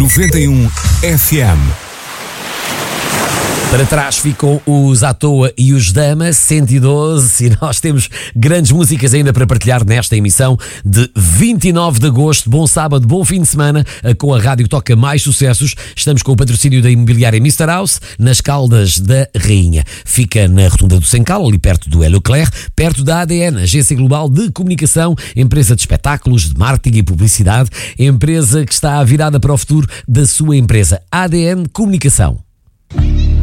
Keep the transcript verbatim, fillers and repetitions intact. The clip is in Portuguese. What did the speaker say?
noventa e um F M. Para trás ficam os À Toa e os Dama, cento e doze, e nós temos grandes músicas ainda para partilhar nesta emissão de vinte e nove de agosto. Bom sábado, bom fim de semana, com a rádio que toca mais sucessos. Estamos com o patrocínio da imobiliária mister House, nas Caldas da Rainha. Fica na Rotunda do Sencal, ali perto do Hélio Claire, perto da A D N, Agência Global de Comunicação, empresa de espetáculos, de marketing e publicidade, empresa que está virada para o futuro da sua empresa. A D N Comunicação.